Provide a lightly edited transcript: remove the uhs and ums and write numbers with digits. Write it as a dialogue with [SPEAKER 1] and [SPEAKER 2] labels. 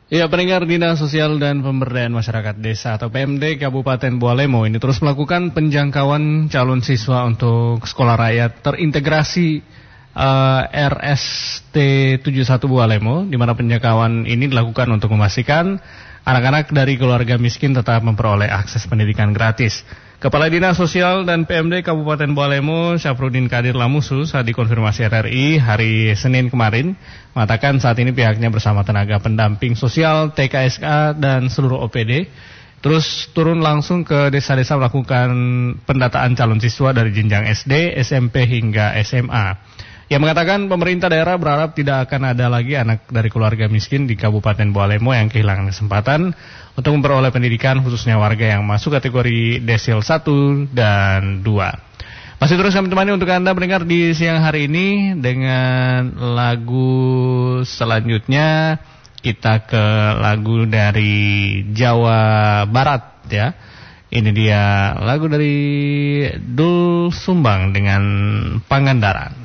[SPEAKER 1] Ya, pendengar Dinas Sosial dan Pemberdayaan Masyarakat Desa atau PMD Kabupaten Bualemo ini terus melakukan penjangkauan calon siswa untuk sekolah rakyat terintegrasi RST 71 Bualemo, di mana penjangkauan ini dilakukan untuk memastikan anak-anak dari keluarga miskin tetap memperoleh akses pendidikan gratis. Kepala Dinas Sosial dan PMD Kabupaten Bualemo, Syafruddin Kadir Lamusu, saat dikonfirmasi RRI hari Senin kemarin, mengatakan saat ini pihaknya bersama tenaga pendamping sosial, TKSK, dan seluruh OPD, terus turun langsung ke desa-desa melakukan pendataan calon siswa dari jenjang SD, SMP, hingga SMA. Yang mengatakan pemerintah daerah berharap tidak akan ada lagi anak dari keluarga miskin di Kabupaten Bualemo yang kehilangan kesempatan untuk memperoleh pendidikan, khususnya warga yang masuk kategori desil 1 dan 2. Masih terus kami temani untuk Anda mendengar di siang hari ini dengan lagu selanjutnya. Kita ke lagu dari Jawa Barat ya. Ini dia lagu dari Dul Sumbang dengan Pangandaran.